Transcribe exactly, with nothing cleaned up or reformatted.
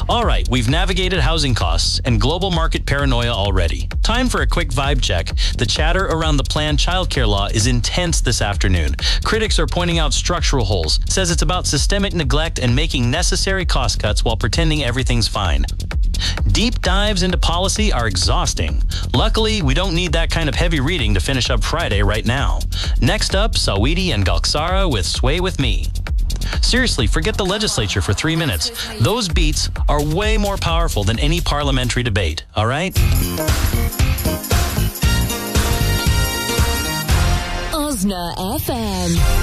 All right, we've navigated housing costs and global market paranoia already. Time for a quick vibe check. The chatter around the planned childcare law is intense this afternoon. Critics are pointing out structural holes, says it's about systemic neglect and making necessary cost cuts while pretending everything's fine. Deep dives into policy are exhausting. Luckily, we don't need that kind of heavy reading to finish up Friday right now. Next up, Saweetie and Galksara with Sway With Me. Seriously, forget the legislature for three minutes. Those beats are way more powerful than any parliamentary debate, all right? Osna F M.